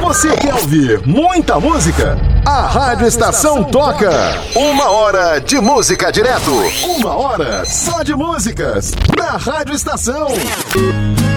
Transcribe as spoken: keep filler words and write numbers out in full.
Você quer ouvir muita música? A Rádio Estação toca. Uma hora de música direto. Uma hora só de músicas. Na Rádio Estação.